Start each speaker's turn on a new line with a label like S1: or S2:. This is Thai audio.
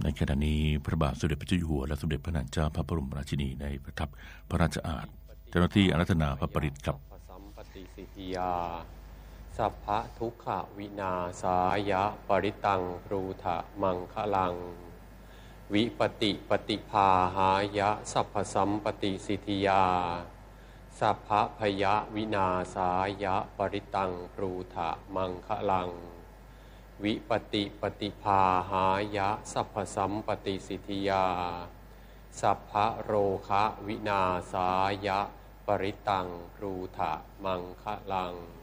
S1: ในขณะนี้พระบาทสมเด็จพระเจ้าอยู่หัวและสมเด็จพระนางเจ้าพระบรมราชินีได้ประทับพระราชอาณาเจ้าหน้าที่อาราธนาพระปริตรกับ
S2: สัมปติสิทธิยาสัพพะทุกขวินาศายะปริตังรูถะมังคะลังวิปติปฏิภาหายะสัพพสัมปติสิทธิยาสัพพะพยวินาศายะปริตังรูถะมังคะลังวิปติปฏิภาหายะสัพพสัมปติสิทธิยาสัพพะโรคะวินาศายะปริตังรูถะมังคะลัง